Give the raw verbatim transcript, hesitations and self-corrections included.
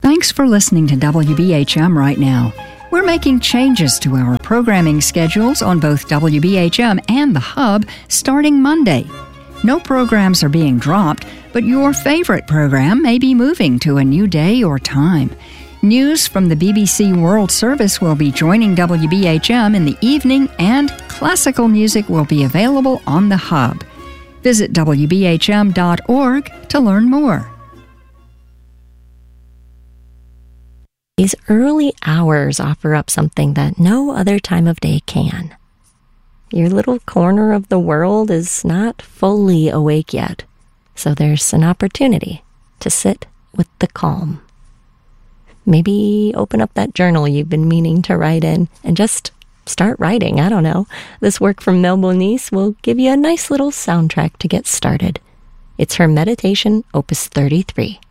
Thanks for listening to W B H M right now. We're making changes to our programming schedules on both W B H M and The Hub starting Monday. No programs are being dropped, but your favorite program may be moving to a new day or time. News from the B B C World Service will be joining W B H M in the evening, and classical music will be available on The Hub. Visit W B H M dot org to learn more. These early hours offer up something that no other time of day can. Your little corner of the world is not fully awake yet, so there's an opportunity to sit with the calm. Maybe open up that journal you've been meaning to write in and just start writing. I don't know. This work from Mel Bonis will give you a nice little soundtrack to get started. It's her meditation, Opus thirty-three.